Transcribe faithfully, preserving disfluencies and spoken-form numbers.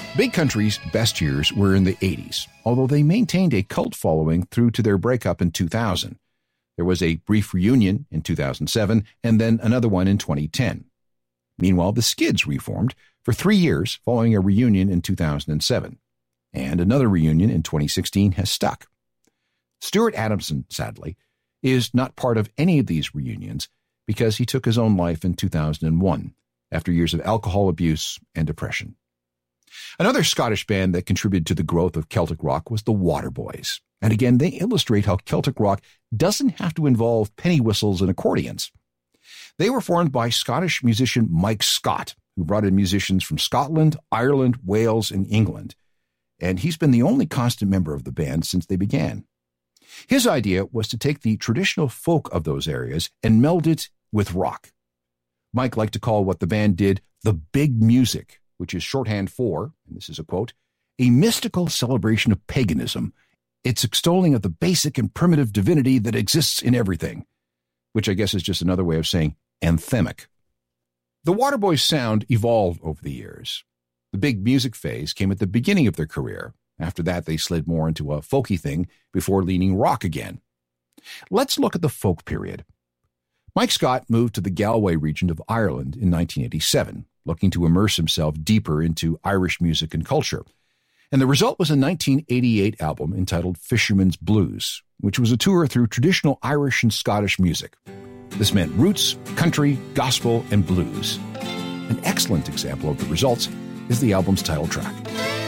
Big Country's best years were in the eighties, although they maintained a cult following through to their breakup in two thousand. There was a brief reunion in two thousand seven and then another one in twenty ten. Meanwhile, the Skids reformed for three years following a reunion in two thousand seven, and another reunion in twenty sixteen has stuck. Stuart Adamson, sadly, is not part of any of these reunions because he took his own life in two thousand one after years of alcohol abuse and depression. Another Scottish band that contributed to the growth of Celtic rock was the Waterboys. And again, they illustrate how Celtic rock doesn't have to involve penny whistles and accordions. They were formed by Scottish musician Mike Scott, who brought in musicians from Scotland, Ireland, Wales, and England. And he's been the only constant member of the band since they began. His idea was to take the traditional folk of those areas and meld it with rock. Mike liked to call what the band did the big music, which is shorthand for, and this is a quote, a mystical celebration of paganism, its extolling of the basic and primitive divinity that exists in everything, which I guess is just another way of saying anthemic. The Waterboys' sound evolved over the years. The big music phase came at the beginning of their career. After that, they slid more into a folky thing before leaning rock again. Let's look at the folk period. Mike Scott moved to the Galway region of Ireland in nineteen eighty-seven, looking to immerse himself deeper into Irish music and culture. And the result was a nineteen eighty-eight album entitled Fisherman's Blues, which was a tour through traditional Irish and Scottish music. This meant roots, country, gospel, and blues. An excellent example of the results is the album's title track.